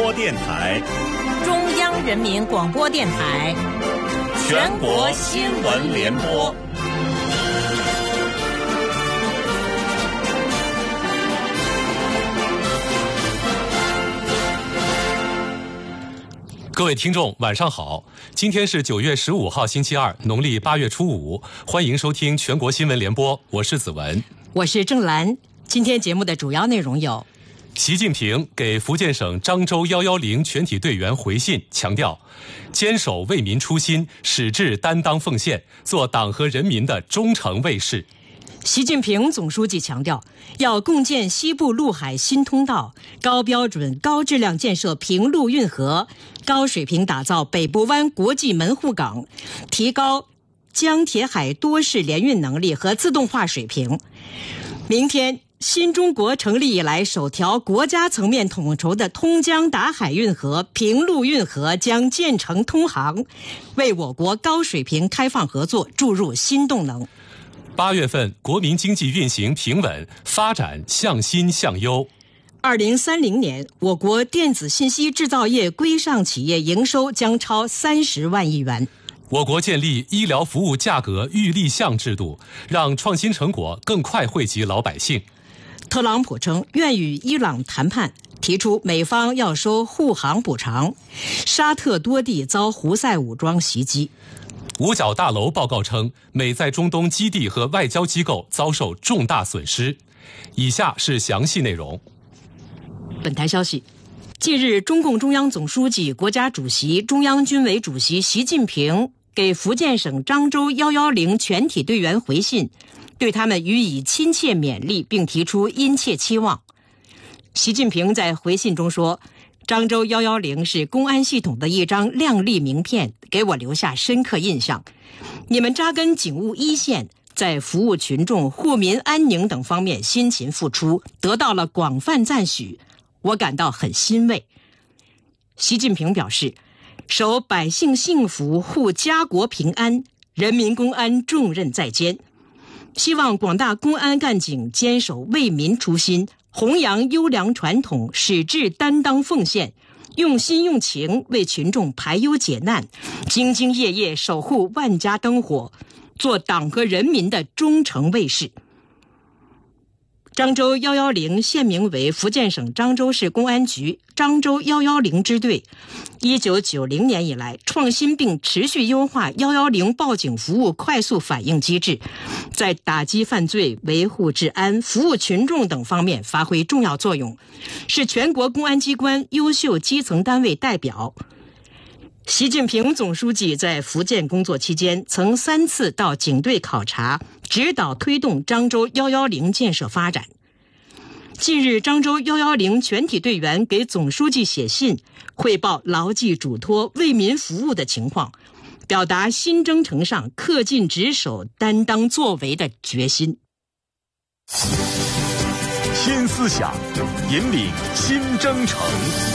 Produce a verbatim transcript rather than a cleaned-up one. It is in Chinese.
播电台、 中央人民广播电台、 全国新闻联播。 各位听众晚上好，今天是九月十五号星期二，农历八月初五，欢迎收听全国新闻联播，我是子文， 我是郑兰。今天节目的主要内容有： 习近平给福建省漳州一一零全体队员回信，强调坚守为民初心，矢志担当奉献，做党和人民的忠诚卫士。 习近平总书记强调，要共建西部陆海新通道，高标准、高质量建设平陆运河，高水平打造北部湾国际门户港，提高江铁海多式联运能力和自动化水平。明天，新中国成立以来首条国家层面统筹的通江达海运河、平陆运河将建成通航，为我国高水平开放合作注入新动能。 八月份，国民经济运行平稳，发展向新向优。 二零三零年，我国电子信息制造业规上企业营收将超三十万亿元。 我国建立医疗服务价格预立项制度，让创新成果更快惠及老百姓。 特朗普称愿与伊朗谈判，提出美方要收护航补偿。沙特多地遭胡塞武装袭击。 五角大楼报告称，美在中东基地和外交机构遭受重大损失。以下是详细内容。 本台消息，近日，中共中央总书记、国家主席、中央军委主席习近平给福建省漳州一一零全体队员回信，对他们予以亲切勉励，并提出殷切期望。习近平在回信中说，漳州一一零是公安系统的一张亮丽名片，给我留下深刻印象。你们扎根警务一线，在服务群众、护民安宁等方面辛勤付出，得到了广泛赞许，我感到很欣慰。习近平表示，守百姓幸福、护家国平安，人民公安重任在肩，希望广大公安干警坚守为民初心，弘扬优良传统，矢志担当奉献，用心用情为群众排忧解难，兢兢业业守护万家灯火，做党和人民的忠诚卫士。漳州一一零现名为福建省漳州市公安局漳州一一零支队，一九九零年以来创新并持续优化一一零报警服务快速反应机制，在打击犯罪、维护治安、服务群众等方面发挥重要作用，是全国公安机关优秀基层单位代表。习近平总书记在福建工作期间，曾三次到警队考察，指导推动漳州一一零建设发展。近日，漳州一一零全体队员给总书记写信，汇报牢记嘱托、为民服务的情况，表达新征程上恪尽职守、担当作为的决心。 新思想引领新征程。